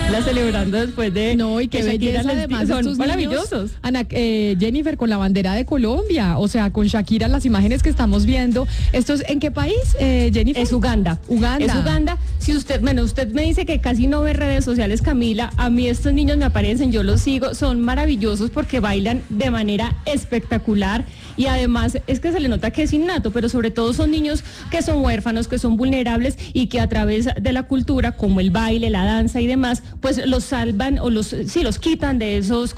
Shakira celebrando después de... No, y qué belleza además son estos maravillosos. Niños, Jennifer, con la bandera de Colombia, o sea, con Shakira, las imágenes que estamos viendo. ¿Esto es en qué país, Jennifer? Es Uganda. Uganda. Es Uganda. Si usted me dice que casi no ve redes sociales, Camila, a mí estos niños me aparecen, yo los sigo, son maravillosos porque bailan de manera espectacular y además es que se le nota que es innato, pero sobre todo son niños que son huérfanos, que son vulnerables y que a través de la cultura, como el baile, la danza y demás, pues los salvan o los quitan de esos